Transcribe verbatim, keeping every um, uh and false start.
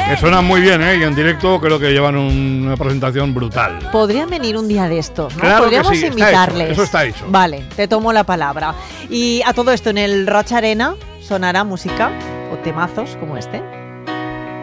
Que suenan muy bien, ¿eh? Y en directo creo que llevan un, una presentación brutal. Podrían venir un día de estos, ¿no? Claro Podríamos que sí, invitarles. Está hecho, eso está hecho. Vale, te tomo la palabra. Y a todo esto, en el Rocha Arena sonará música o temazos como este.